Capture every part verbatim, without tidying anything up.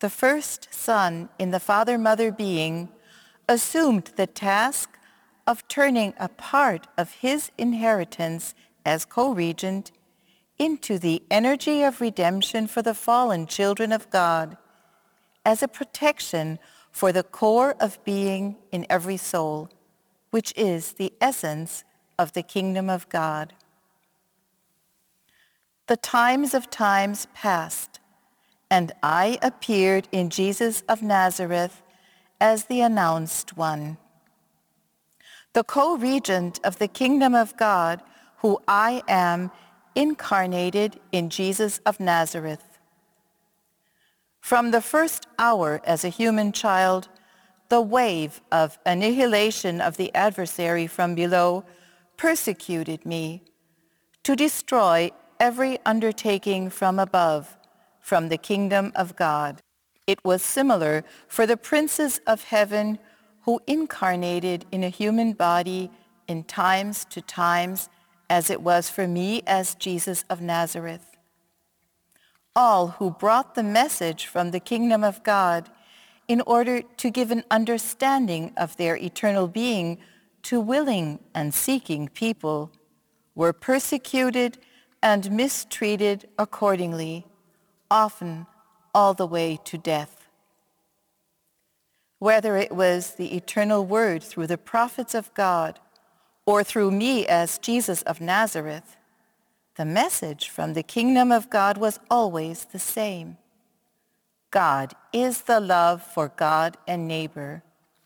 the first son in the father-mother being, assumed the task of turning a part of his inheritance as co-regent into the energy of redemption for the fallen children of God, as a protection for the core of being in every soul, which is the essence of the kingdom of God. The times of times passed, and I appeared in Jesus of Nazareth as the announced one, the co-regent of the kingdom of God, who I am, incarnated in Jesus of Nazareth. From the first hour as a human child, the wave of annihilation of the adversary from below persecuted me to destroy every undertaking from above, from the kingdom of God. It was similar for the princes of heaven who incarnated in a human body in times to times, as it was for me as Jesus of Nazareth. All who brought the message from the kingdom of God in order to give an understanding of their eternal being to willing and seeking people were persecuted and mistreated accordingly, often all the way to death. Whether it was the eternal word through the prophets of God or through me as Jesus of Nazareth, the message from the kingdom of God was always the same. God is the love for God and neighbor.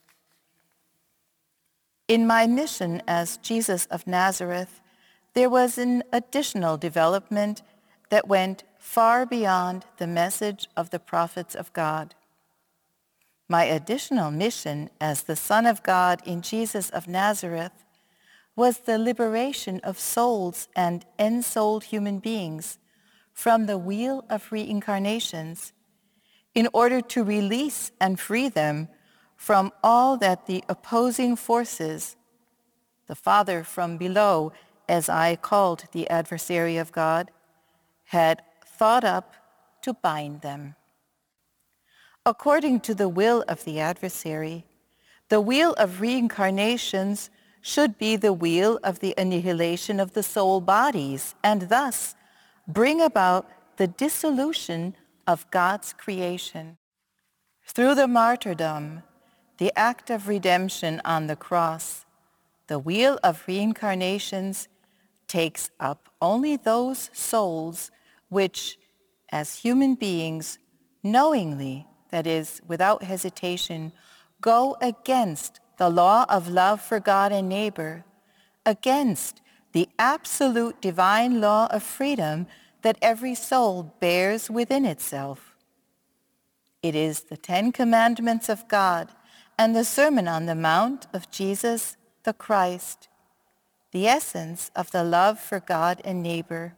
In my mission as Jesus of Nazareth, there was an additional development that went far beyond the message of the prophets of God. My additional mission as the Son of God in Jesus of Nazareth was the liberation of souls and ensouled human beings from the wheel of reincarnations in order to release and free them from all that the opposing forces, the Father from below, as I called the adversary of God, had thought up to bind them. According to the will of the adversary, the wheel of reincarnations should be the wheel of the annihilation of the soul bodies, and thus bring about the dissolution of God's creation. Through the martyrdom, the act of redemption on the cross, the wheel of reincarnations takes up only those souls which, as human beings, knowingly, that is, without hesitation, go against the law of love for God and neighbor, against the absolute divine law of freedom that every soul bears within itself. It is the Ten Commandments of God and the Sermon on the Mount of Jesus the Christ, the essence of the love for God and neighbor.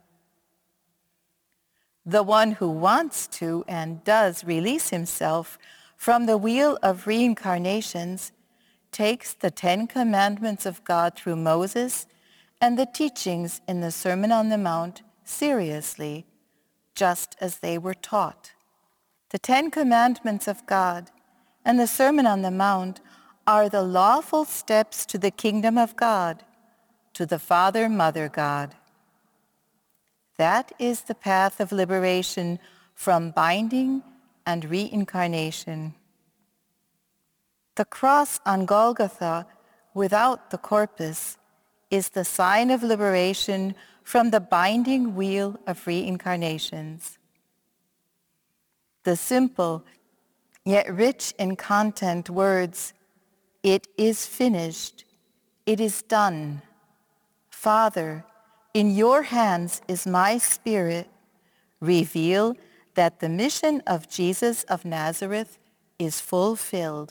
The one who wants to and does release himself from the wheel of reincarnations takes the Ten Commandments of God through Moses and the teachings in the Sermon on the Mount seriously, just as they were taught. The Ten Commandments of God and the Sermon on the Mount are the lawful steps to the kingdom of God, to the Father, Mother God. That is the path of liberation from binding and reincarnation. The cross on Golgotha without the corpus is the sign of liberation from the binding wheel of reincarnations. The simple yet rich in content words, "It is finished, it is done. Father, in your hands is my spirit," reveal that the mission of Jesus of Nazareth is fulfilled.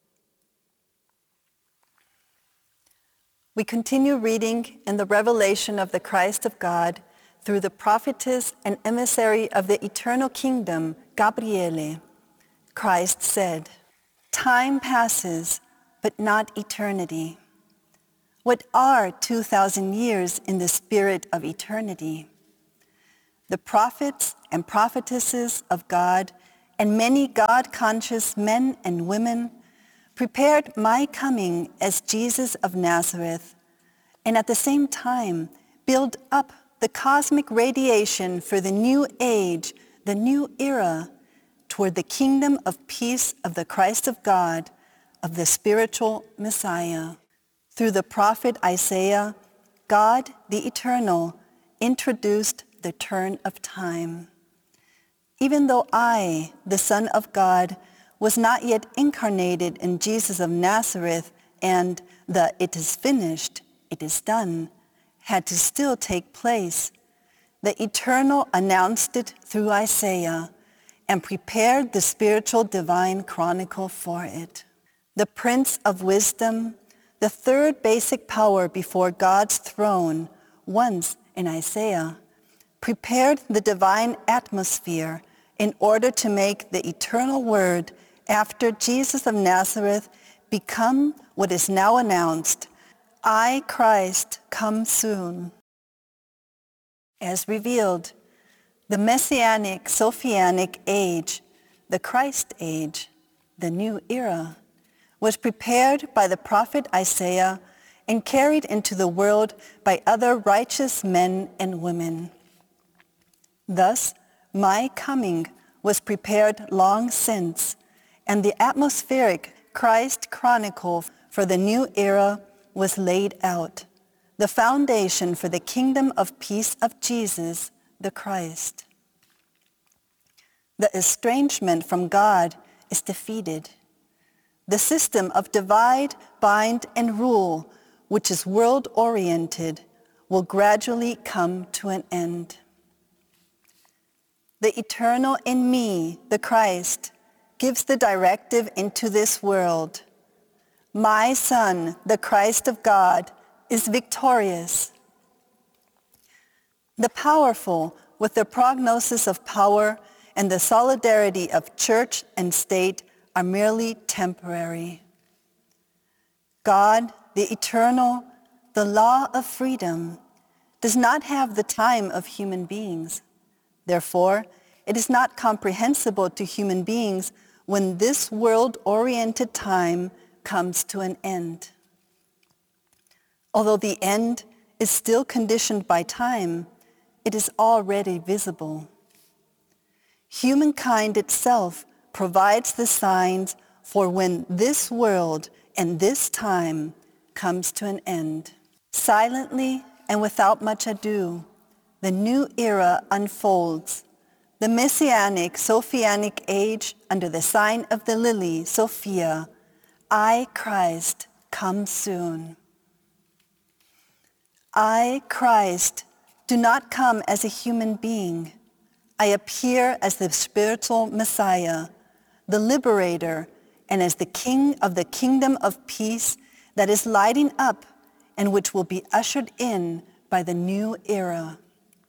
We continue reading in the revelation of the Christ of God through the prophetess and emissary of the eternal kingdom, Gabriele. Christ said, "Time passes, but not eternity. What are two thousand years in the spirit of eternity? The prophets and prophetesses of God and many God-conscious men and women prepared my coming as Jesus of Nazareth, and at the same time build up the cosmic radiation for the new age, the new era, toward the kingdom of peace of the Christ of God, of the spiritual Messiah. Through the prophet Isaiah, God, the Eternal, introduced the turn of time. Even though I, the Son of God, was not yet incarnated in Jesus of Nazareth, and the "it is finished, it is done" had to still take place, the Eternal announced it through Isaiah and prepared the spiritual divine chronicle for it. The Prince of Wisdom, the third basic power before God's throne, once in Isaiah, prepared the divine atmosphere in order to make the eternal word after Jesus of Nazareth become what is now announced, I, Christ, come soon. As revealed, the Messianic Sophianic age, the Christ age, the new era, was prepared by the prophet Isaiah and carried into the world by other righteous men and women. Thus, my coming was prepared long since, and the atmospheric Christ chronicle for the new era was laid out, the foundation for the kingdom of peace of Jesus, the Christ. The estrangement from God is defeated. The system of divide, bind, and rule, which is world-oriented, will gradually come to an end. The eternal in me, the Christ, gives the directive into this world. My Son, the Christ of God, is victorious. The powerful, with the prognosis of power and the solidarity of church and state, are merely temporary. God, the eternal, the law of freedom, does not have the time of human beings. Therefore, it is not comprehensible to human beings when this world-oriented time comes to an end. Although the end is still conditioned by time, it is already visible. Humankind itself provides the signs for when this world and this time comes to an end. Silently and without much ado, the new era unfolds, the Messianic Sophianic age under the sign of the lily, Sophia. I, Christ, come soon. I, Christ, do not come as a human being. I appear as the spiritual Messiah, the liberator, and as the King of the kingdom of peace that is lighting up and which will be ushered in by the new era.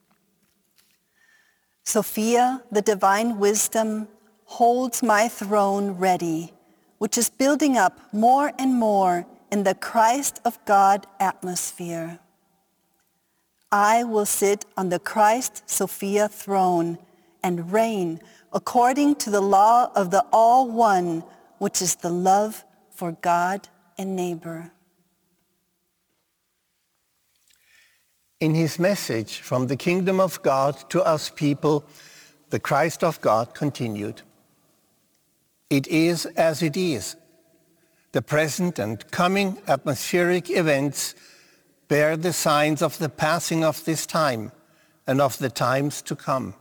Sophia, the divine wisdom, holds my throne ready, which is building up more and more in the Christ of God atmosphere. I will sit on the Christ Sophia throne and reign according to the law of the All-One, which is the love for God and neighbor. In his message from the kingdom of God to us people, the Christ of God continued. It is as it is. The present and coming atmospheric events bear the signs of the passing of this time and of the times to come.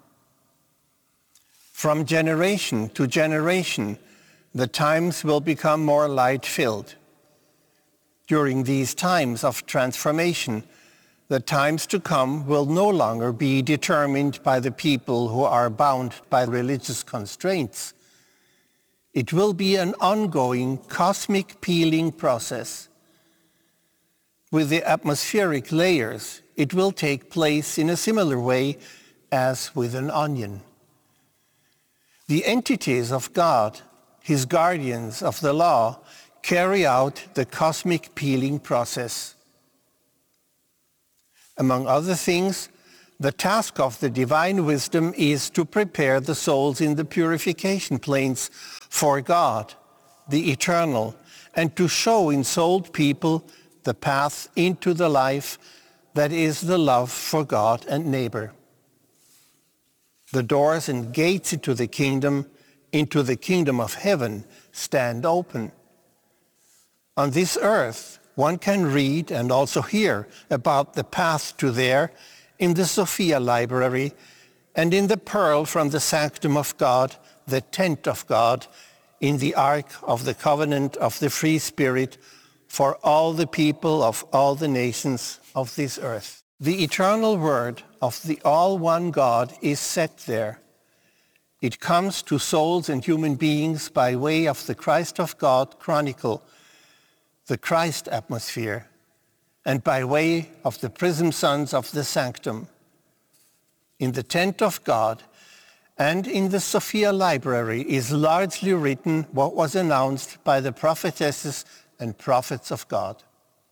From generation to generation, the times will become more light-filled. During these times of transformation, the times to come will no longer be determined by the people who are bound by religious constraints. It will be an ongoing cosmic peeling process. With the atmospheric layers, it will take place in a similar way as with an onion. The entities of God, his guardians of the law, carry out the cosmic peeling process. Among other things, The task of the divine wisdom is to prepare the souls in the purification plains for God, the eternal, and to show ensouled people the path into the life that is the love for God and neighbor. The doors and gates into the kingdom, into the kingdom of heaven, stand open. On this earth, one can read and also hear about the path to there in the Sophia Library and in the pearl from the sanctum of God, the tent of God, in the Ark of the Covenant of the Free Spirit for all the people of all the nations of this earth. The eternal word of the all-one God is set there. It comes to souls and human beings by way of the Christ of God chronicle, the Christ atmosphere, and by way of the prism sons of the sanctum. In the tent of God and in the Sophia Library is largely written what was announced by the prophetesses and prophets of God.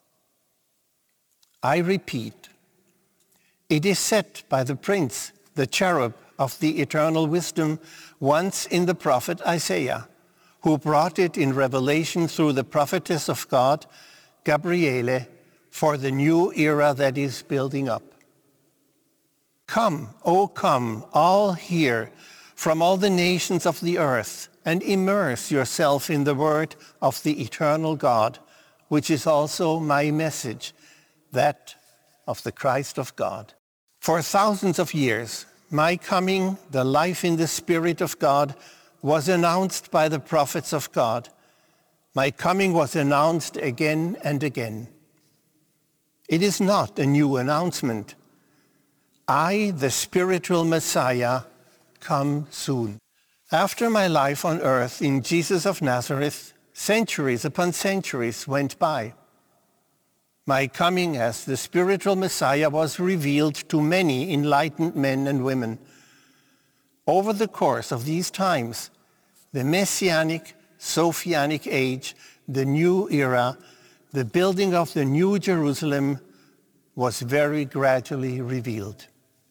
I repeat, it is set by the prince, the cherub of the eternal wisdom, once in the prophet Isaiah, who brought it in revelation through the prophetess of God, Gabriele, for the new era that is building up. Come, O come, all here, from all the nations of the earth, and immerse yourself in the word of the eternal God, which is also my message, that of the Christ of God. For thousands of years, my coming, the life in the Spirit of God, was announced by the prophets of God. My coming was announced again and again. It is not a new announcement. I, the spiritual Messiah, come soon. After my life on earth in Jesus of Nazareth, centuries upon centuries went by. My coming as the spiritual Messiah was revealed to many enlightened men and women. Over the course of these times, the Messianic, Sophianic age, the new era, the building of the New Jerusalem was very gradually revealed.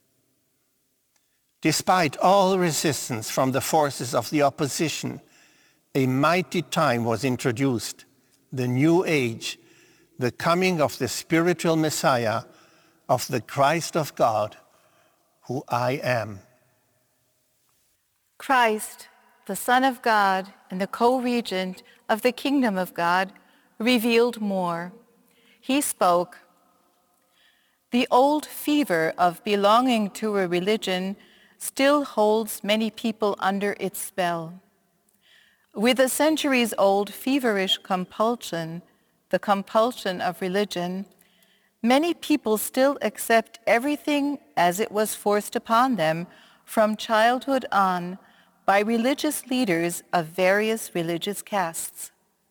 Despite all resistance from the forces of the opposition, a mighty time was introduced, the new age, the coming of the spiritual Messiah, of the Christ of God, who I am. Christ, the Son of God and the co-regent of the kingdom of God, revealed more. He spoke, "The old fever of belonging to a religion still holds many people under its spell. With a centuries-old feverish compulsion, the compulsion of religion, many people still accept everything as it was forced upon them from childhood on by religious leaders of various religious castes.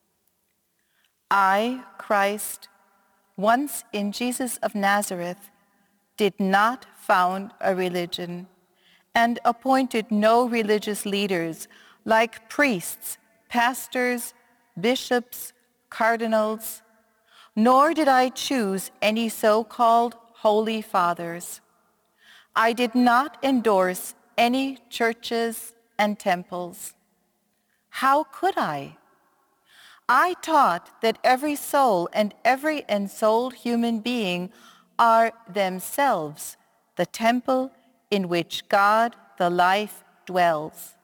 I, Christ, once in Jesus of Nazareth, did not found a religion and appointed no religious leaders like priests, pastors, bishops, cardinals, nor did I choose any so-called holy fathers. I did not endorse any churches and temples. How could I? I taught that every soul and every ensouled human being are themselves the temple in which God, the life, dwells.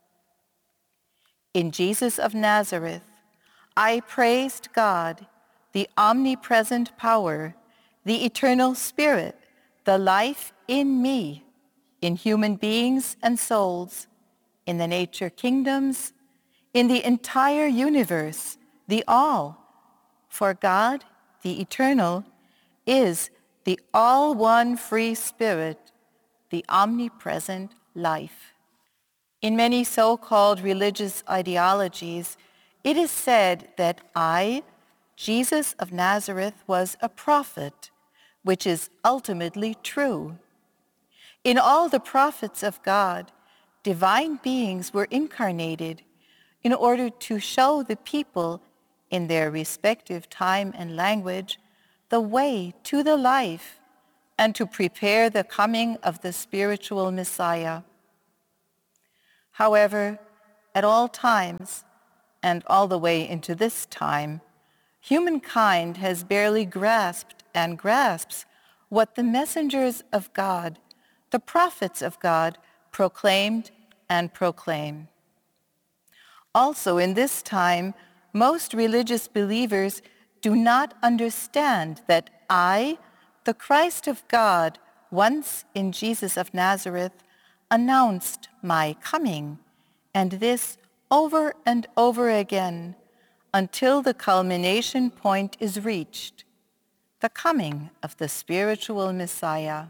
In Jesus of Nazareth, I praised God, the omnipresent power, the eternal Spirit, the life in me, in human beings and souls, in the nature kingdoms, in the entire universe, the all. For God, the eternal, is the all-one free Spirit, the omnipresent life. In many so-called religious ideologies, it is said that I, Jesus of Nazareth, was a prophet, which is ultimately true. In all the prophets of God, divine beings were incarnated in order to show the people in their respective time and language the way to the life and to prepare the coming of the spiritual Messiah. However, at all times, and all the way into this time, humankind has barely grasped and grasps what the messengers of God, the prophets of God, proclaimed and proclaim. Also in this time, most religious believers do not understand that I, the Christ of God, once in Jesus of Nazareth, announced my coming, and this over and over again until the culmination point is reached, the coming of the spiritual Messiah.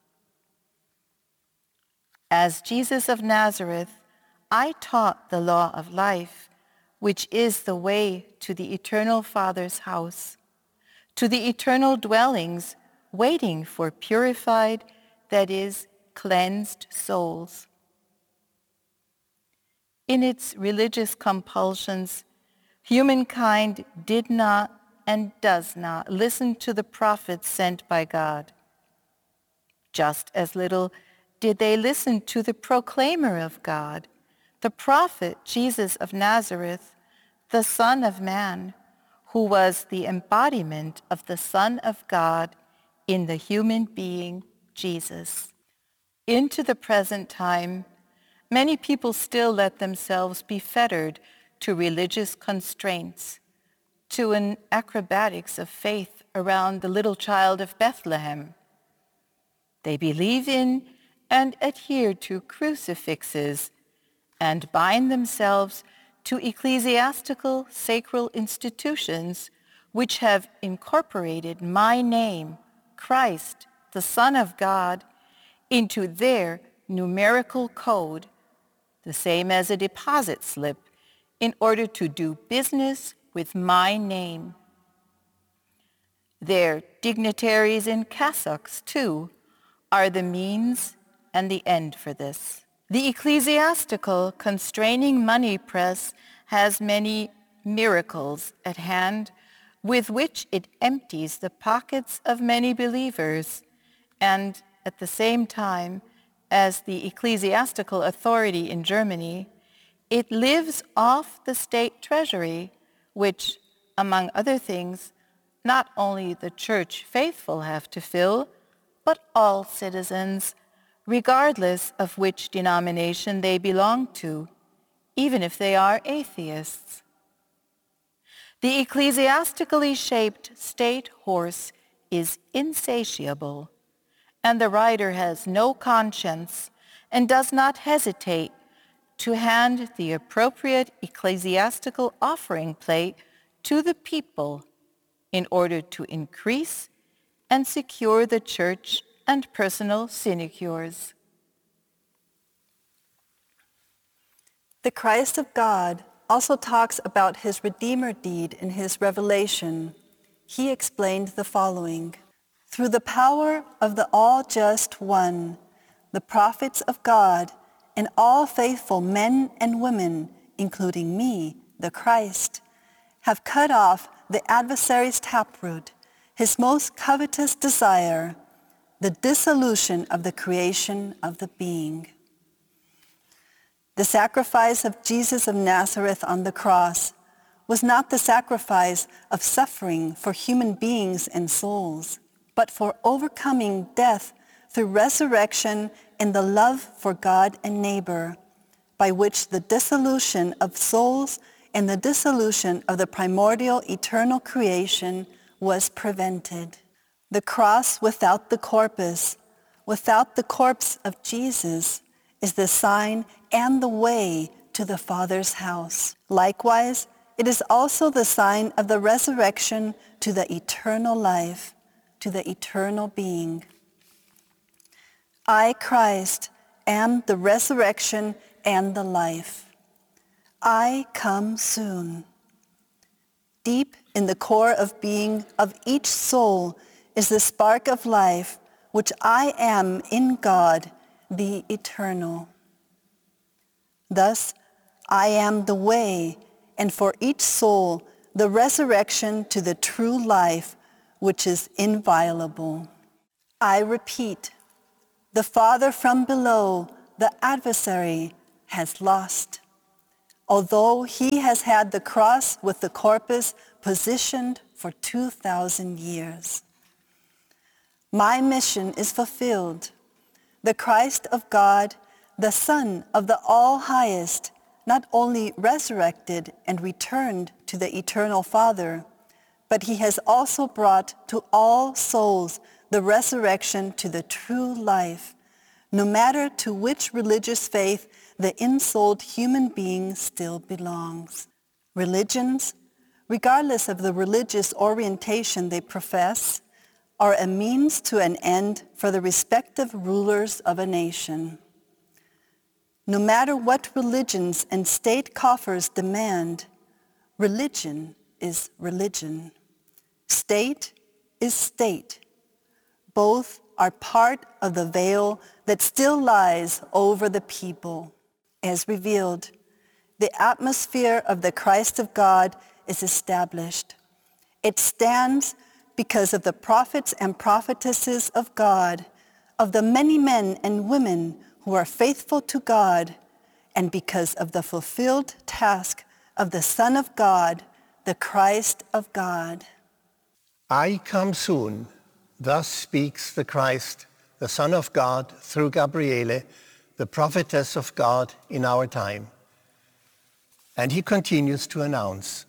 As Jesus of Nazareth, I taught the law of life, which is the way to the eternal Father's house, to the eternal dwellings waiting for purified, that is, cleansed souls. In its religious compulsions, humankind did not and does not listen to the prophets sent by God. Just as little did they listen to the proclaimer of God, the prophet Jesus of Nazareth, the Son of Man, who was the embodiment of the Son of God in the human being Jesus. Into the present time, many people still let themselves be fettered to religious constraints, to an acrobatics of faith around the little child of Bethlehem. They believe in and adhere to crucifixes and bind themselves to ecclesiastical sacral institutions which have incorporated my name, Christ, the Son of God, into their numerical code, the same as a deposit slip, in order to do business with my name. Their dignitaries in cassocks, too, are the means and the end for this. The ecclesiastical constraining money press has many miracles at hand with which it empties the pockets of many believers, and at the same time, as the ecclesiastical authority in Germany, it lives off the state treasury, which, among other things, not only the church faithful have to fill, but all citizens, regardless of which denomination they belong to, even if they are atheists. The ecclesiastically shaped state horse is insatiable, and the rider has no conscience and does not hesitate to hand the appropriate ecclesiastical offering plate to the people in order to increase and secure the church and personal sinecures. The Christ of God also talks about his Redeemer deed in his Revelation. He explained the following: through the power of the all-just One, the prophets of God and all faithful men and women, including me, the Christ, have cut off the adversary's taproot, his most covetous desire, the dissolution of the creation of the being. The sacrifice of Jesus of Nazareth on the cross was not the sacrifice of suffering for human beings and souls, but for overcoming death through resurrection and the love for God and neighbor, by which the dissolution of souls and the dissolution of the primordial eternal creation was prevented. The cross without the corpus, without the corpse of Jesus, is the sign and the way to the Father's house. Likewise, it is also the sign of the resurrection to the eternal life, to the eternal being. I, Christ, am the resurrection and the life. I come soon. Deep in the core of being of each soul is the spark of life, which I am in God, the eternal. Thus, I am the way, and for each soul, the resurrection to the true life, which is inviolable. I repeat, the Father from below, the adversary, has lost, although he has had the cross with the corpus positioned for two thousand years. My mission is fulfilled. The Christ of God, the Son of the All-Highest, not only resurrected and returned to the eternal Father, but he has also brought to all souls the resurrection to the true life, no matter to which religious faith the ensouled human being still belongs. Religions, regardless of the religious orientation they profess, are a means to an end for the respective rulers of a nation. No matter what religions and state coffers demand, religion is religion. State is state. Both are part of the veil that still lies over the people. As revealed, the atmosphere of the Christ of God is established. It stands because of the prophets and prophetesses of God, of the many men and women who are faithful to God, and because of the fulfilled task of the Son of God, the Christ of God. I come soon, thus speaks the Christ, the Son of God, through Gabriele, the prophetess of God in our time. And he continues to announce,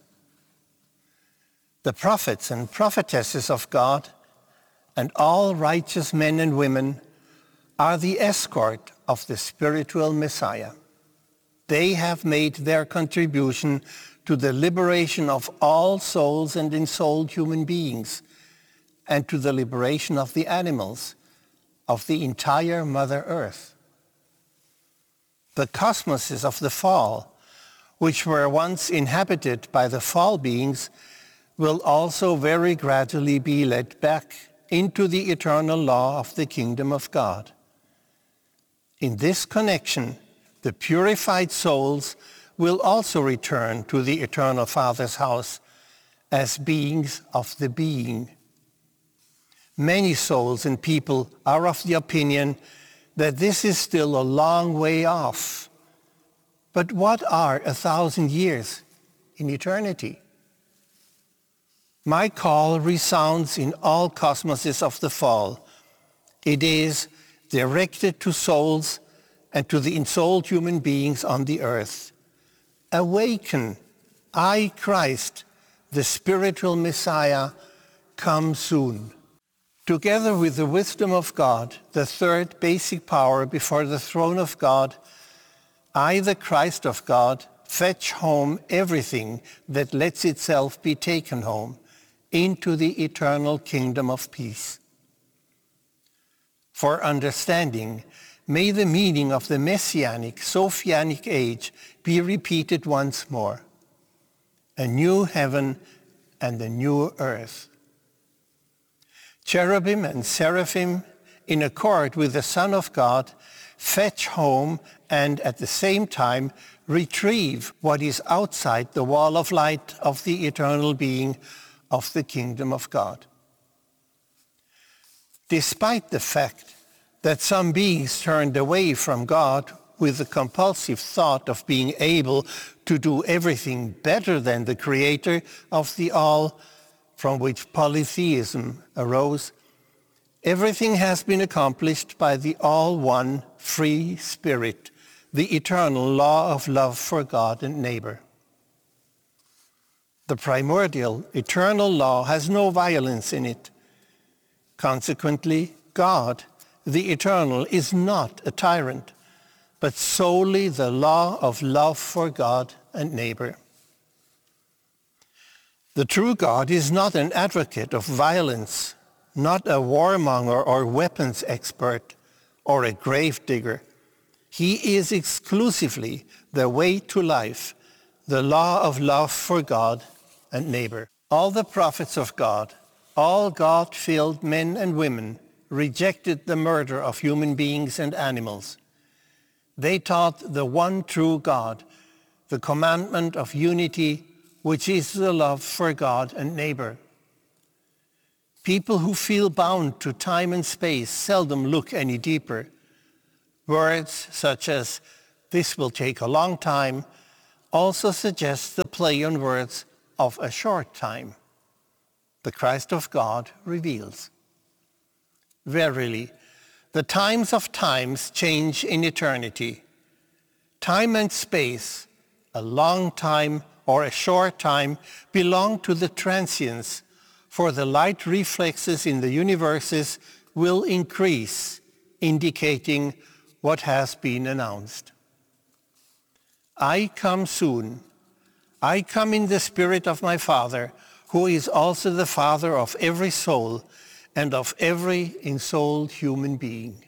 the prophets and prophetesses of God and all righteous men and women are the escort of the spiritual Messiah. They have made their contribution to the liberation of all souls and ensouled human beings, and to the liberation of the animals, of the entire Mother Earth. The cosmoses of the fall, which were once inhabited by the fall beings, will also very gradually be led back into the eternal law of the kingdom of God. In this connection, the purified souls will also return to the eternal Father's house as beings of the being. Many souls and people are of the opinion that this is still a long way off. But what are a thousand years in eternity? My call resounds in all cosmoses of the fall. It is directed to souls and to the ensouled human beings on the earth. Awaken, I, Christ, the spiritual Messiah, come soon. Together with the wisdom of God, the third basic power before the throne of God, I, the Christ of God, fetch home everything that lets itself be taken home into the eternal kingdom of peace. For understanding, may the meaning of the Messianic, Sophianic age be repeated once more. A new heaven and a new earth. Cherubim and seraphim, in accord with the Son of God, fetch home and at the same time retrieve what is outside the wall of light of the eternal being of the kingdom of God. Despite the fact that some beings turned away from God with the compulsive thought of being able to do everything better than the Creator of the all, from which polytheism arose, everything has been accomplished by the all-one free Spirit, the eternal law of love for God and neighbor. The primordial, eternal law has no violence in it. Consequently, God, the eternal, is not a tyrant, but solely the law of love for God and neighbor. The true God is not an advocate of violence, not a warmonger or weapons expert, or a grave digger. He is exclusively the way to life, the law of love for God and neighbor. All the prophets of God, all God-filled men and women, rejected the murder of human beings and animals. They taught the one true God, the commandment of unity, which is the love for God and neighbor. People who feel bound to time and space seldom look any deeper. Words such as, "this will take a long time," also suggest the play on words of a short time. The Christ of God reveals. Verily, the times of times change in eternity. Time and space, a long time or a short time, belong to the transience, for the light reflexes in the universes will increase, indicating what has been announced. I come soon. I come in the Spirit of my Father, who is also the Father of every soul and of every ensouled human being.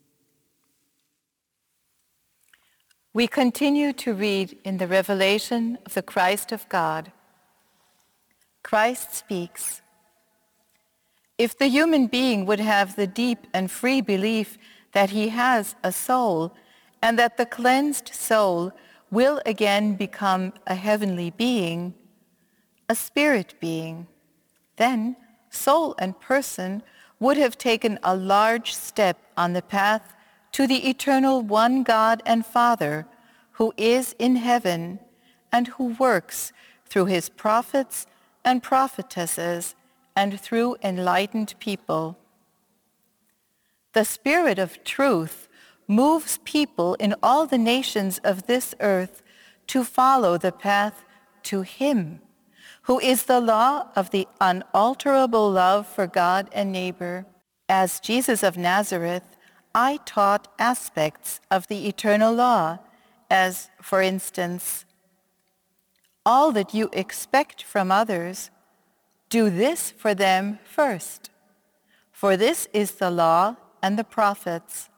We continue to read in the revelation of the Christ of God. Christ speaks. If the human being would have the deep and free belief that he has a soul, and that the cleansed soul will again become a heavenly being, a spirit being, then soul and person would have taken a large step on the path to the eternal one God and Father, who is in heaven and who works through his prophets and prophetesses and through enlightened people. The Spirit of truth moves people in all the nations of this earth to follow the path to him, who is the law of the unalterable love for God and neighbor. As Jesus of Nazareth, I taught aspects of the eternal law, as, for instance, all that you expect from others, do this for them first, for this is the law and the prophets.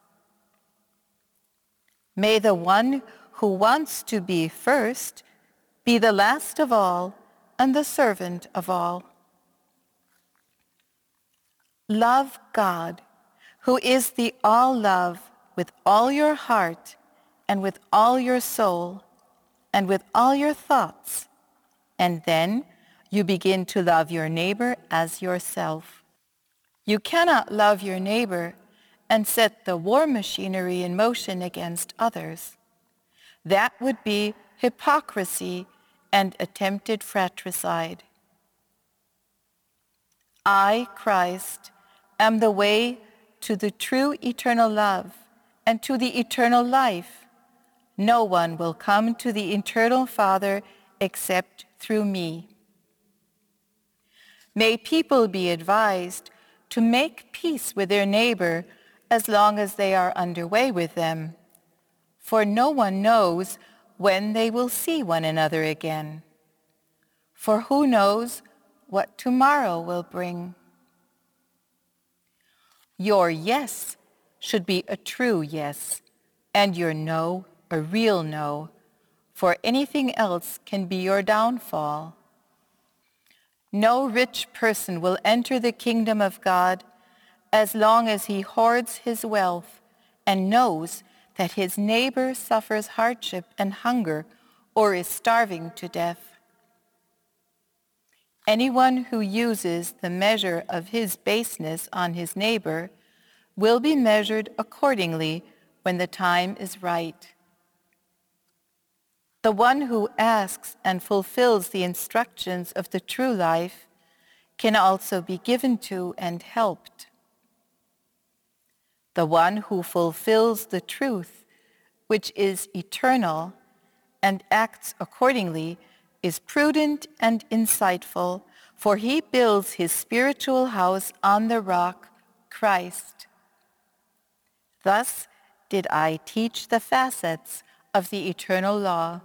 May the one who wants to be first be the last of all and the servant of all. Love God, who is the all-love, with all your heart and with all your soul and with all your thoughts, and then you begin to love your neighbor as yourself. You cannot love your neighbor and set the war machinery in motion against others. That would be hypocrisy and attempted fratricide. I, Christ, am the way to the true eternal love and to the eternal life. No one will come to the eternal Father except through me. May people be advised to make peace with their neighbor as long as they are underway with them, for no one knows when they will see one another again. For who knows what tomorrow will bring? Your yes should be a true yes, and your no a real no, for anything else can be your downfall. No rich person will enter the kingdom of God as long as he hoards his wealth and knows that his neighbor suffers hardship and hunger or is starving to death. Anyone who uses the measure of his baseness on his neighbor will be measured accordingly when the time is right. The one who asks and fulfills the instructions of the true life can also be given to and helped. The one who fulfills the truth, which is eternal, and acts accordingly, is prudent and insightful, for he builds his spiritual house on the rock, Christ. Thus did I teach the facets of the eternal law.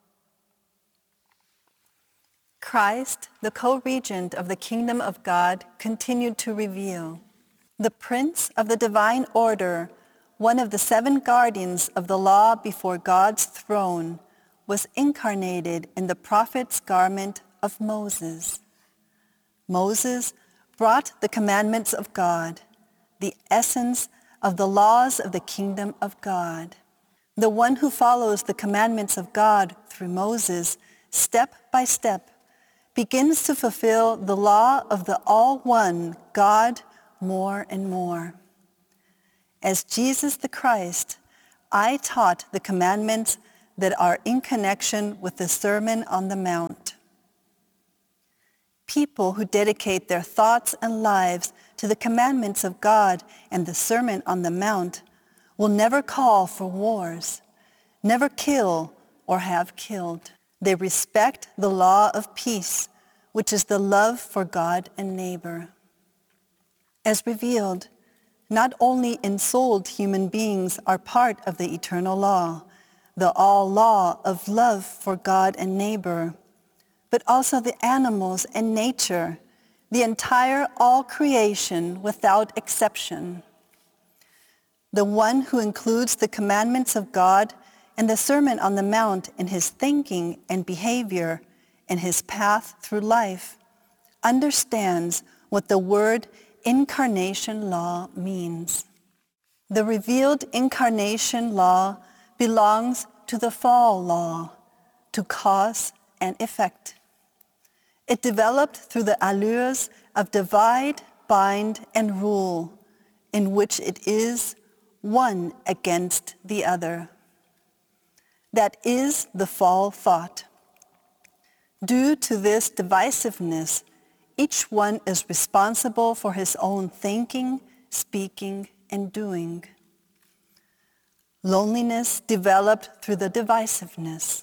Christ, the co-regent of the kingdom of God, continued to reveal. The prince of the divine order, one of the seven guardians of the law before God's throne, was incarnated in the prophet's garment of Moses. Moses brought the commandments of God, the essence of the laws of the kingdom of God. The one who follows the commandments of God through Moses, step by step, begins to fulfill the law of the all-one God more and more. As Jesus the Christ, I taught the commandments that are in connection with the Sermon on the Mount. People who dedicate their thoughts and lives to the commandments of God and the Sermon on the Mount will never call for wars, never kill or have killed. They respect the law of peace, which is the love for God and neighbor. As revealed, not only ensouled human beings are part of the eternal law, the all law of love for God and neighbor, but also the animals and nature, the entire all creation without exception. The one who includes the commandments of God and the Sermon on the Mount in his thinking and behavior and his path through life understands what the word incarnation law means. The revealed incarnation law belongs to the fall law, to cause and effect. It developed through the allures of divide, bind, and rule, in which it is one against the other. That is the fall thought. Due to this divisiveness, each one is responsible for his own thinking, speaking, and doing. Loneliness developed through the divisiveness.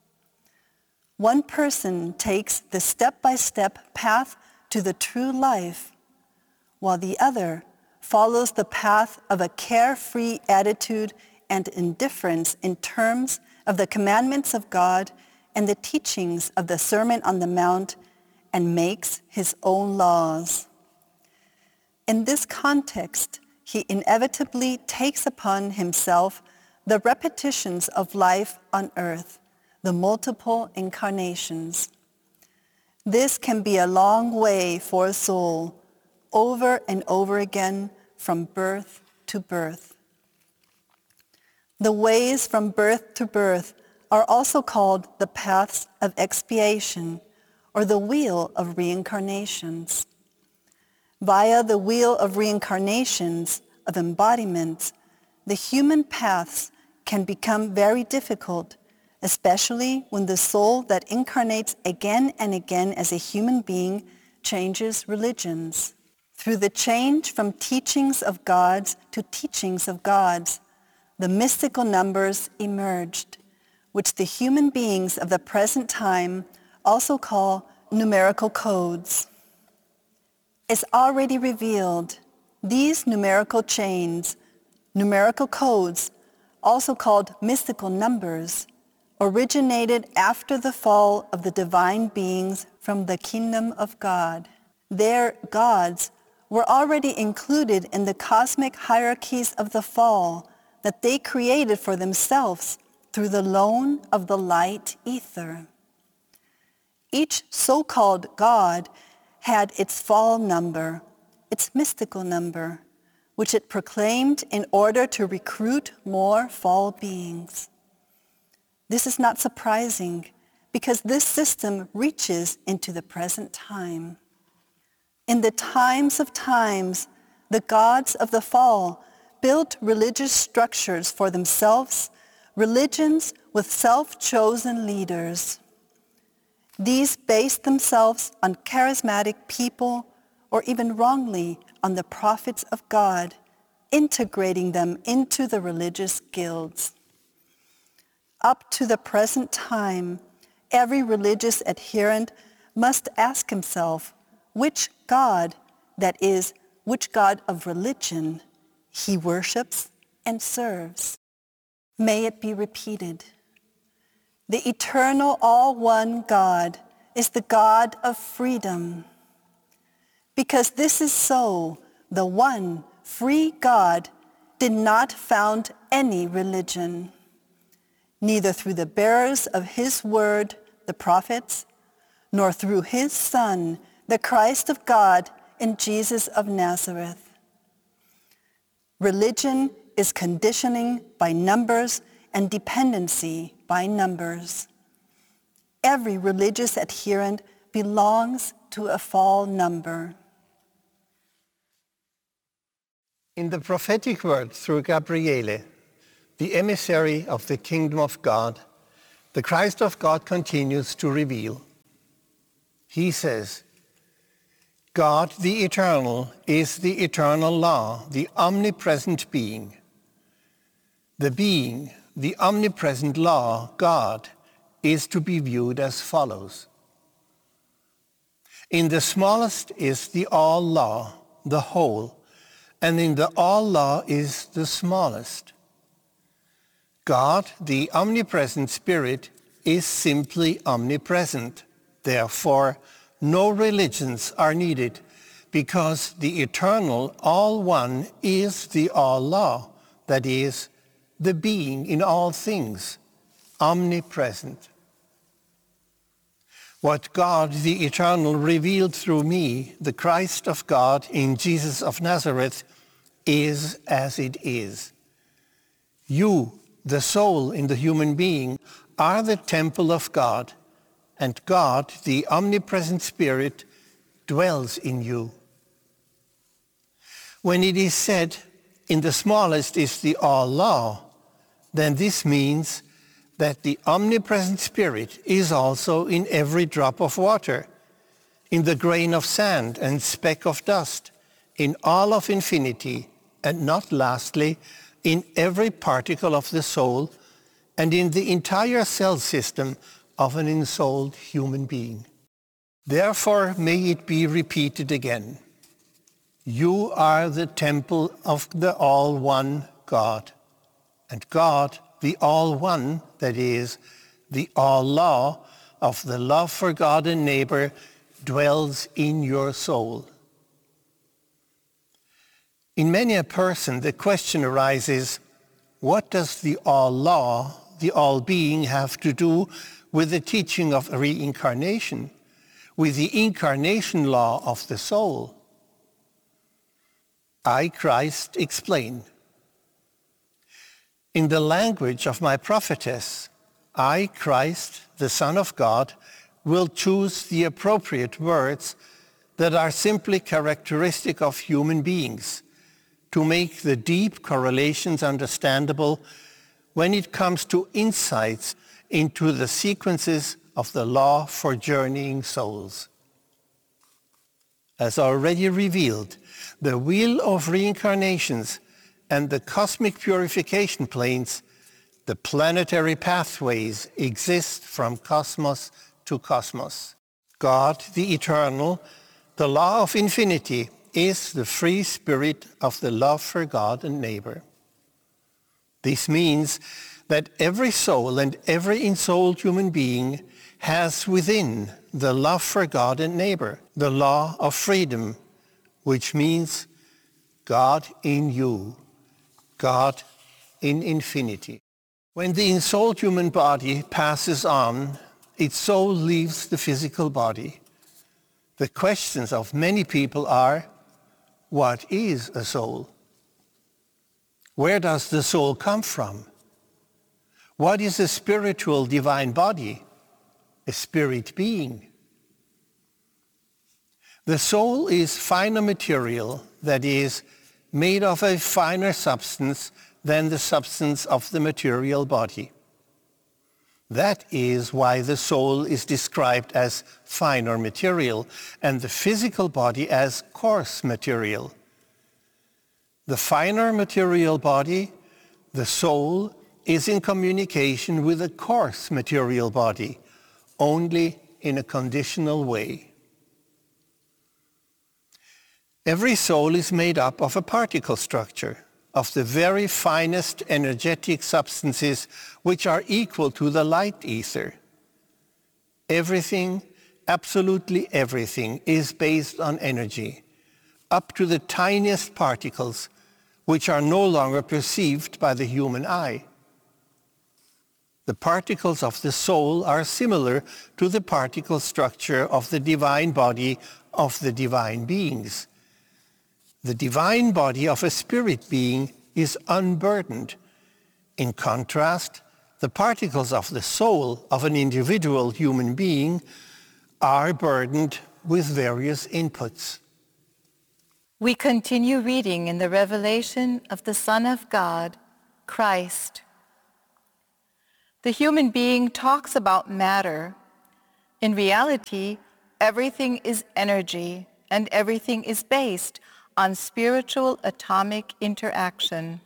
One person takes the step-by-step path to the true life, while the other follows the path of a carefree attitude and indifference in terms of the commandments of God and the teachings of the Sermon on the Mount, and makes his own laws. In this context, he inevitably takes upon himself the repetitions of life on earth, the multiple incarnations. This can be a long way for a soul, over and over again, from birth to birth. The ways from birth to birth are also called the paths of expiation, or the wheel of reincarnations. Via the wheel of reincarnations, of embodiments, the human paths can become very difficult, especially when the soul that incarnates again and again as a human being changes religions. Through the change from teachings of gods to teachings of gods, the mystical numbers emerged, which the human beings of the present time also call numerical codes. As already revealed, these numerical chains, numerical codes, also called mystical numbers, originated after the fall of the divine beings from the kingdom of God. Their gods were already included in the cosmic hierarchies of the fall that they created for themselves through the loan of the light ether. Each so-called God had its fall number, its mystical number, which it proclaimed in order to recruit more fall beings. This is not surprising, because this system reaches into the present time. In the times of times, the gods of the fall built religious structures for themselves, religions with self-chosen leaders. These based themselves on charismatic people, or even wrongly on the prophets of God, integrating them into the religious guilds. Up to the present time, every religious adherent must ask himself which God, that is, which God of religion, he worships and serves. May it be repeated. The eternal all-one God is the God of freedom. Because this is so, the one free God did not found any religion, neither through the bearers of his word, the prophets, nor through his Son, the Christ of God, in Jesus of Nazareth. Religion is conditioning by numbers and dependency by numbers. Every religious adherent belongs to a fall number. In the prophetic word through Gabriele, the emissary of the kingdom of God, the Christ of God continues to reveal. He says, God the eternal is the eternal law, the omnipresent being. The being, the omnipresent law, God, is to be viewed as follows. In the smallest is the all law, the whole, and in the all law is the smallest. God, the omnipresent Spirit, is simply omnipresent. Therefore, no religions are needed, because the eternal all one is the all law, that is, the being in all things, omnipresent. What God the eternal revealed through me, the Christ of God in Jesus of Nazareth, is as it is. You, the soul in the human being, are the temple of God, and God, the omnipresent Spirit, dwells in you. When it is said, in the smallest is the all law, then this means that the omnipresent Spirit is also in every drop of water, in the grain of sand and speck of dust, in all of infinity, and not lastly, in every particle of the soul, and in the entire cell system of an ensouled human being. Therefore, may it be repeated again. You are the temple of the all-one God, and God, the all-one, that is, the all-law of the love for God and neighbor, dwells in your soul. In many a person, the question arises, what does the all-law, the all-being, have to do with the teaching of reincarnation, with the incarnation law of the soul? I, Christ, explain. In the language of my prophetess, I, Christ, the Son of God, will choose the appropriate words that are simply characteristic of human beings to make the deep correlations understandable when it comes to insights into the sequences of the law for journeying souls. As already revealed, the wheel of reincarnations and the cosmic purification planes, the planetary pathways, exist from cosmos to cosmos. God, the eternal, the law of infinity, is the free spirit of the love for God and neighbor. This means that every soul and every ensouled human being has within the love for God and neighbor, the law of freedom, which means God in you, God in infinity. When the ensouled human body passes on, its soul leaves the physical body. The questions of many people are, what is a soul? Where does the soul come from? What is a spiritual divine body, a spirit being? The soul is finer material, that is, made of a finer substance than the substance of the material body. That is why the soul is described as finer material and the physical body as coarse material. The finer material body, the soul, is in communication with a coarse material body, only in a conditional way. Every soul is made up of a particle structure, of the very finest energetic substances which are equal to the light ether. Everything, absolutely everything, is based on energy, up to the tiniest particles, which are no longer perceived by the human eye. The particles of the soul are similar to the particle structure of the divine body of the divine beings. The divine body of a spirit being is unburdened. In contrast, the particles of the soul of an individual human being are burdened with various inputs. We continue reading in the revelation of the Son of God, Christ. The human being talks about matter. In reality, everything is energy, and everything is based on spiritual atomic interaction.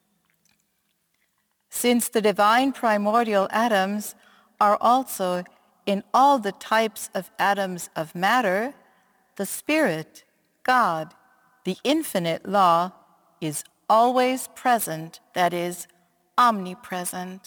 Since the divine primordial atoms are also in all the types of atoms of matter, the Spirit, God, the infinite law, is always present, that is, omnipresent.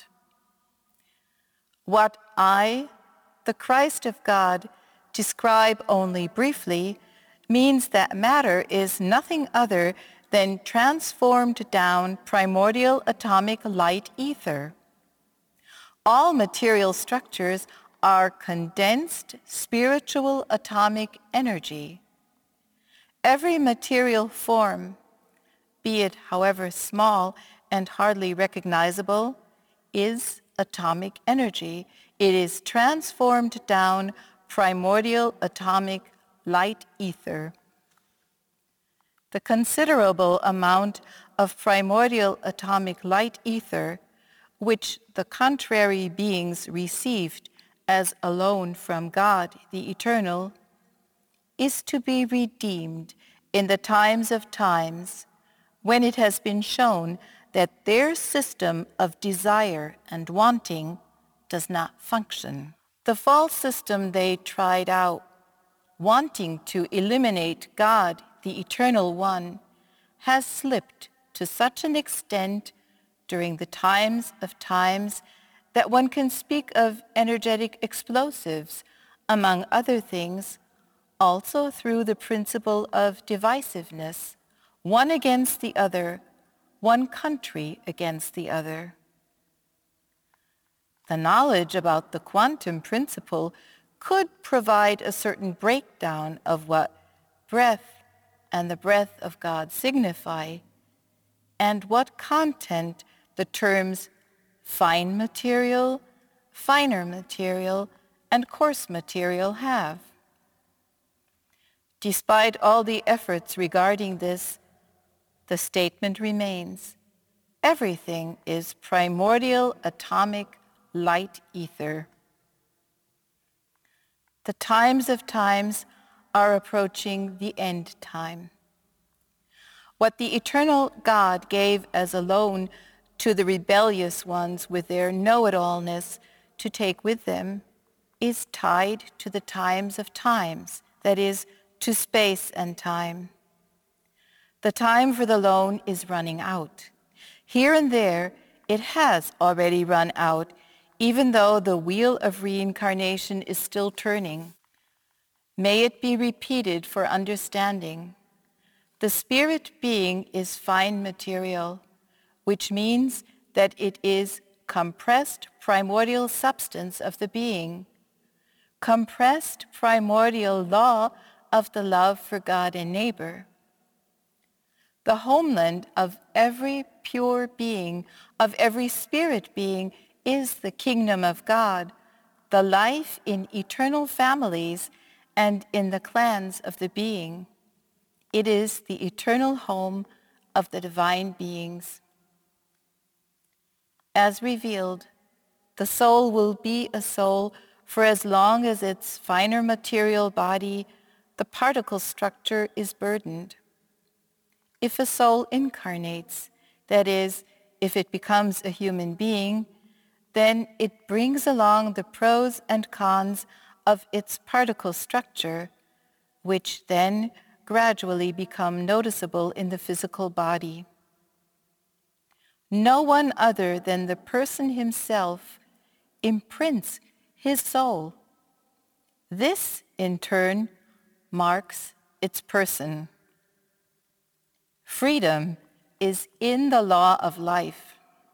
What I, the Christ of God, describe only briefly means that matter is nothing other than transformed down primordial atomic light ether. All material structures are condensed spiritual atomic energy. Every material form, be it however small and hardly recognizable, is atomic energy. It is transformed down primordial atomic light ether. The considerable amount of primordial atomic light ether, which the contrary beings received as a loan from God the Eternal, is to be redeemed in the times of times, when it has been shown that their system of desire and wanting does not function. The false system they tried out, wanting to eliminate God, the Eternal One, has slipped to such an extent during the times of times that one can speak of energetic explosives, among other things, also through the principle of divisiveness, one against the other, one country against the other. The knowledge about the quantum principle could provide a certain breakdown of what breath and the breath of God signify, and what content the terms fine material, finer material, and coarse material have. Despite all the efforts regarding this, the statement remains: everything is primordial atomic light ether. The times of times are approaching the end time. What the eternal God gave as a loan to the rebellious ones with their know-it-allness to take with them is tied to the times of times, that is, to space and time. The time for the loan is running out. Here and there, it has already run out, even though the wheel of reincarnation is still turning. May it be repeated for understanding. The spirit being is fine material, which means that it is compressed primordial substance of the being, compressed primordial law of the love for God and neighbor. The homeland of every pure being, of every spirit being, is the kingdom of God, the life in eternal families and in the clans of the being. It is the eternal home of the divine beings. As revealed, the soul will be a soul for as long as its finer material body, the particle structure, is burdened. If a soul incarnates, that is, if it becomes a human being, then it brings along the pros and cons of its particle structure, which then gradually become noticeable in the physical body. No one other than the person himself imprints his soul. This, in turn, marks its person. Freedom is in the law of life.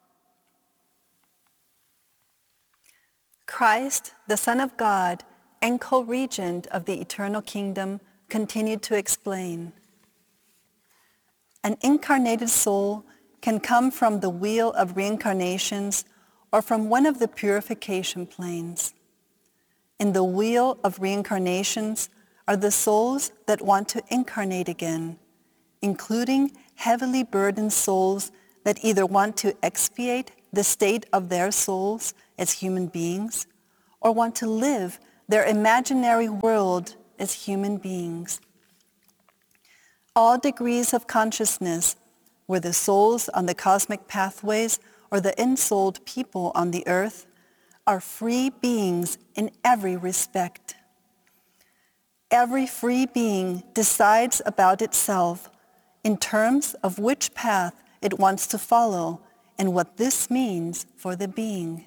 Christ, the Son of God and co-regent of the eternal kingdom, continued to explain. An incarnated soul can come from the wheel of reincarnations or from one of the purification planes. in the wheel of reincarnations are the souls that want to incarnate again, including heavily burdened souls that either want to expiate the state of their souls as human beings or want to live their imaginary world as human beings. All degrees of consciousness, whether souls on the cosmic pathways or the ensouled people on the earth, are free beings in every respect. Every free being decides about itself in terms of which path it wants to follow and what this means for the being.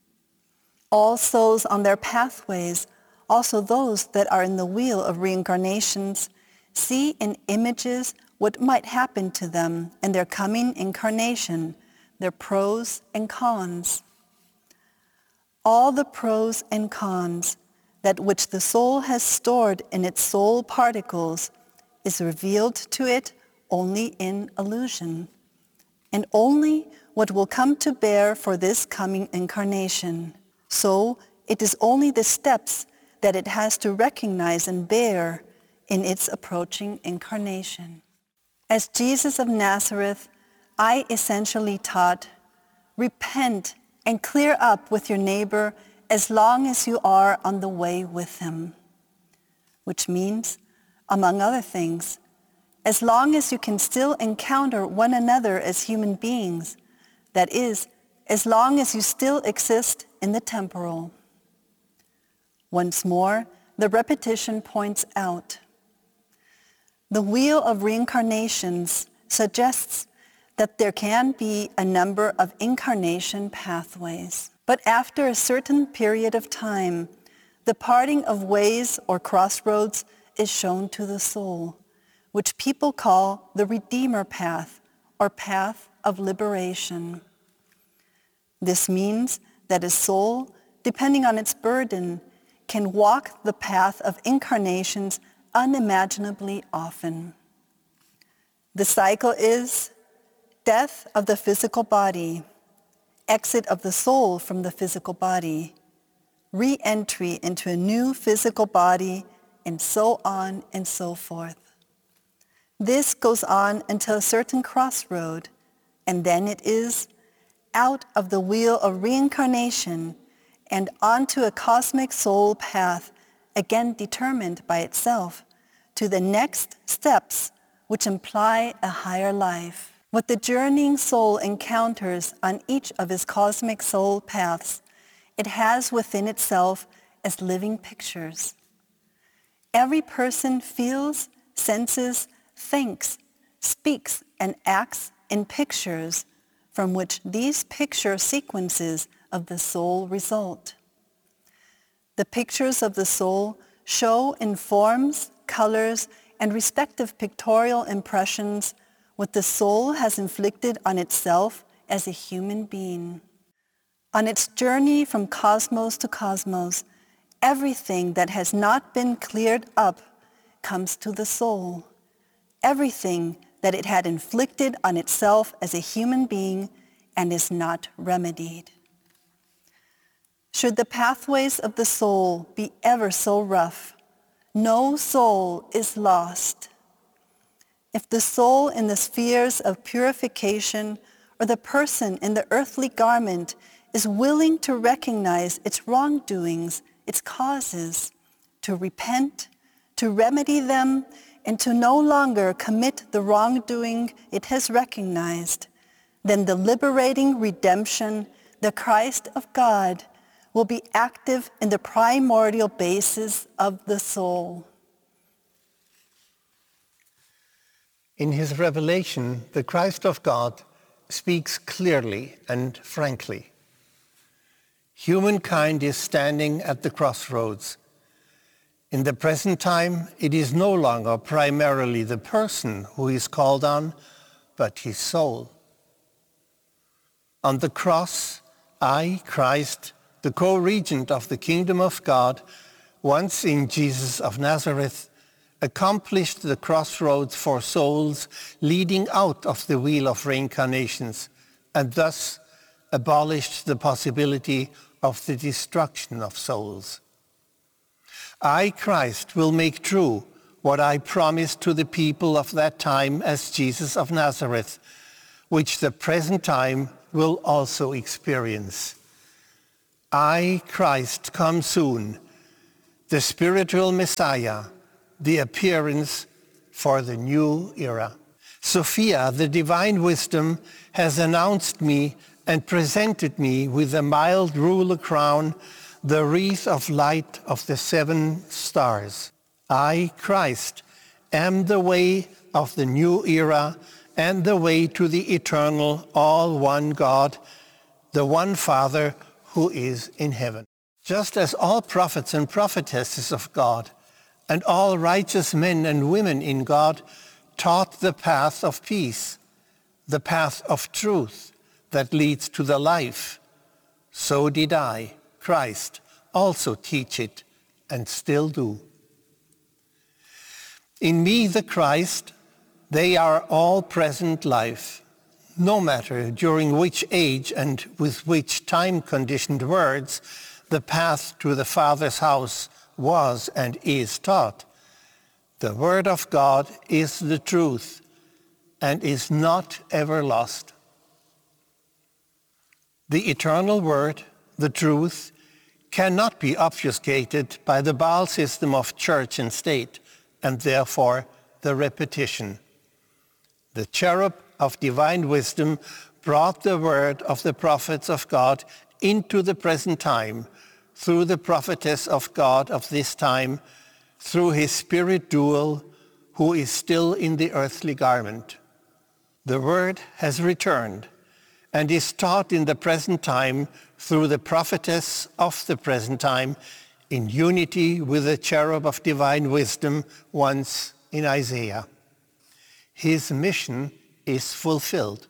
All souls on their pathways, also those that are in the wheel of reincarnations, see in images what might happen to them in their coming incarnation, their pros and cons. All the pros and cons, that which the soul has stored in its soul particles, is revealed to it only in illusion, and only what will come to bear for this coming incarnation. So it is only the steps that it has to recognize and bear in its approaching incarnation. As Jesus of Nazareth, I essentially taught, repent and clear up with your neighbor as long as you are on the way with him. Which means, among other things, as long as you can still encounter one another as human beings, that is, as long as you still exist in the temporal. Once more, the repetition points out. The wheel of reincarnations suggests that there can be a number of incarnation pathways. But after a certain period of time, the parting of ways or crossroads is shown to the soul, which people call the Redeemer path or path of liberation. This means that a soul, depending on its burden, can walk the path of incarnations unimaginably often. The cycle is death of the physical body, exit of the soul from the physical body, re-entry into a new physical body, and so on and so forth. This goes on until a certain crossroad, and then it is out of the wheel of reincarnation and onto a cosmic soul path, again determined by itself, to the next steps which imply a higher life. What the journeying soul encounters on each of his cosmic soul paths, it has within itself as living pictures. Every person feels, senses, thinks, speaks, and acts in pictures from which these picture sequences of the soul result. The pictures of the soul show in forms, colors, and respective pictorial impressions what the soul has inflicted on itself as a human being. On its journey from cosmos to cosmos, everything that has not been cleared up comes to the soul. Everything that it had inflicted on itself as a human being and is not remedied. Should the pathways of the soul be ever so rough, no soul is lost. If the soul in the spheres of purification or the person in the earthly garment is willing to recognize its wrongdoings, its causes, to repent, to remedy them, and to no longer commit the wrongdoing it has recognized, then the liberating redemption, the Christ of God, will be active in the primordial basis of the soul. In his revelation, the Christ of God speaks clearly and frankly. Humankind is standing at the crossroads. In the present time, it is no longer primarily the person who is called on, but his soul. On the cross, I, Christ, the co-regent of the kingdom of God, once in Jesus of Nazareth, accomplished the crossroads for souls leading out of the wheel of reincarnations, and thus abolished the possibility of the destruction of souls. I, Christ, will make true what I promised to the people of that time as Jesus of Nazareth, which the present time will also experience. I, Christ, come soon, the spiritual Messiah, the appearance for the new era. Sophia, the divine wisdom, has announced me and presented me with the mild ruler crown, the wreath of light of the seven stars. I, Christ, am the way of the new era and the way to the eternal, all one God, the one Father who is in heaven. Just as all prophets and prophetesses of God and all righteous men and women in God taught the path of peace, the path of truth that leads to the life, so did I, Christ, also teach it and still do. In me, the Christ, they are all present life, no matter during which age and with which time-conditioned words the path to the Father's house was and is taught. The Word of God is the truth and is not ever lost. The eternal Word, the truth, cannot be obfuscated by the Baal system of church and state, and therefore the repetition. The cherub of divine wisdom brought the word of the prophets of God into the present time through the prophetess of God of this time, through his spirit dual, who is still in the earthly garment. The word has returned and is taught in the present time through the prophetess of the present time, in unity with the cherub of divine wisdom once in Isaiah. His mission is fulfilled.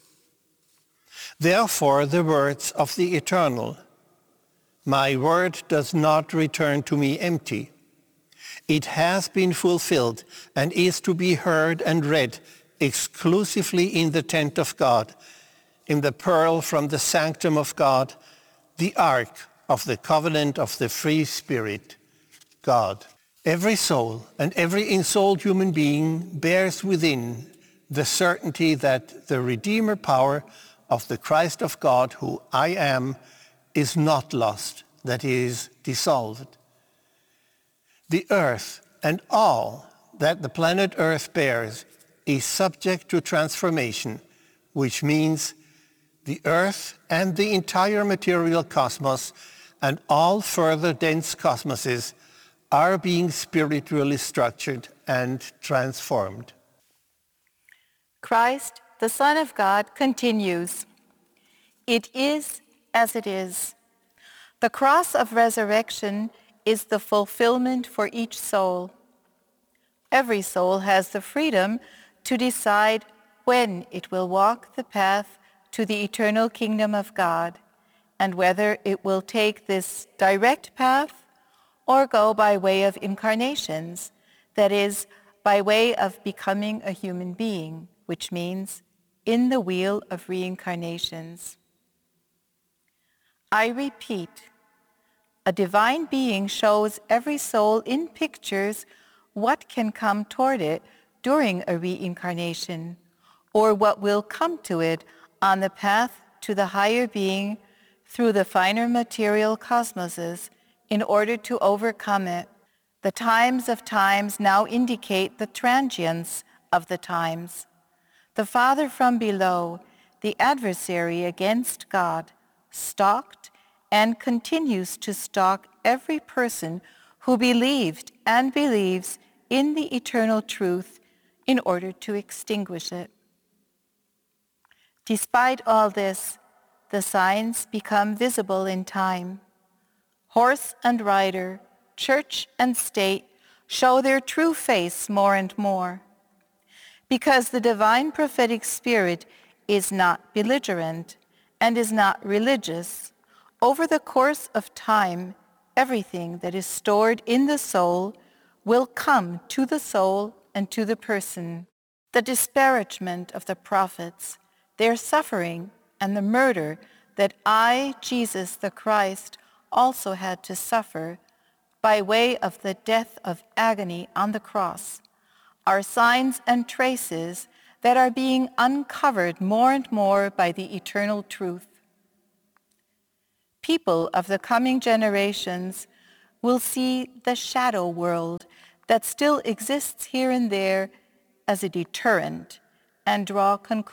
Therefore, the words of the Eternal, my word does not return to me empty. It has been fulfilled and is to be heard and read exclusively in the tent of God, in the pearl from the sanctum of God, the ark of the covenant of the free Spirit, God. Every soul and every ensouled human being bears within the certainty that the Redeemer power of the Christ of God, who I am, is not lost, that is, dissolved. The earth and all that the planet Earth bears is subject to transformation, which means the earth and the entire material cosmos and all further dense cosmoses are being spiritually structured and transformed. Christ, the Son of God, continues, it is as it is. The cross of resurrection is the fulfillment for each soul. Every soul has the freedom to decide when it will walk the path to the eternal kingdom of God, and whether it will take this direct path or go by way of incarnations, that is, by way of becoming a human being, which means in the wheel of reincarnations. I repeat, a divine being shows every soul in pictures what can come toward it during a reincarnation, or what will come to it on the path to the higher being through the finer material cosmoses in order to overcome it. The times of times now indicate the transience of the times. The Father from below, the adversary against God, stalked and continues to stalk every person who believed and believes in the eternal truth in order to extinguish it. Despite all this, the signs become visible in time. Horse and rider, church and state show their true face more and more. Because the divine prophetic spirit is not belligerent and is not religious, over the course of time, everything that is stored in the soul will come to the soul and to the person. The disparagement of the prophets, their suffering, and the murder that I, Jesus the Christ, also had to suffer, by way of the death of agony on the cross, are signs and traces that are being uncovered more and more by the eternal truth. People of the coming generations will see the shadow world that still exists here and there as a deterrent and draw conclusions.